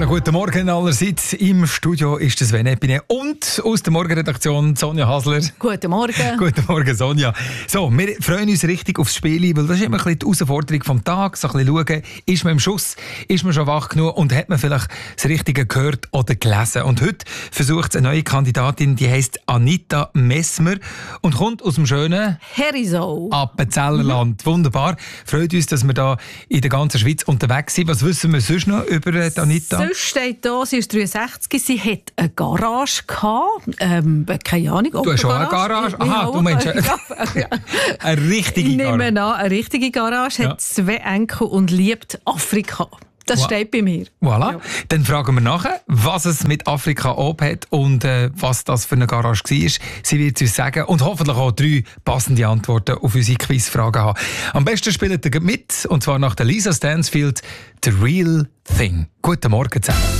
guten Morgen allerseits. Im Studio ist Sven Epine und aus der Morgenredaktion Sonja Hasler. Guten Morgen. Guten Morgen, Sonja. So, wir freuen uns richtig aufs Spiel, weil das ist immer ein bisschen die Herausforderung vom Tag. So ein bisschen schauen, ist man im Schuss, ist man schon wach genug und hat man vielleicht das Richtige gehört oder gelesen. Und heute versucht eine neue Kandidatin, die heisst Anita Messmer und kommt aus dem schönen Herisau. Appenzellerland. Wunderbar. Freut uns, dass wir da in der ganzen Schweiz unterwegs sind. Was wissen wir sonst noch über die Anita? Sonst steht da, sie ist 63, sie hat eine Garage gehabt. Keine Ahnung, ob du hast schon eine Garage? Aha, du meinst eine richtige Garage. Ich nehme an, eine richtige Garage, hat 2 Enkel und liebt Afrika. Das steht bei mir. Voilà. Ja. Dann fragen wir nachher, was es mit Afrika hat und was das für eine Garage war. Sie wird uns sagen und hoffentlich auch 3 passende Antworten auf unsere Quizfragen haben. Am besten spielt ihr mit, und zwar nach der Lisa Stansfield «The Real Thing». Guten Morgen zusammen.